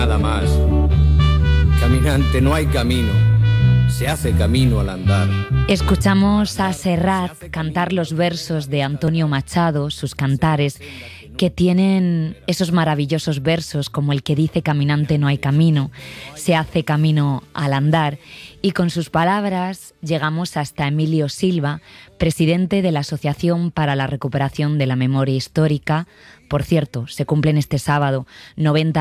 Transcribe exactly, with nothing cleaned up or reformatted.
Nada más. Caminante, no hay camino. Se hace camino al andar. Escuchamos a Serrat cantar los versos de Antonio Machado, sus cantares, que tienen esos maravillosos versos como el que dice: caminante no hay camino, se hace camino al andar. Y con sus palabras llegamos hasta Emilio Silva, presidente de la Asociación para la Recuperación de la Memoria Histórica. Por cierto, se cumplen este sábado noventa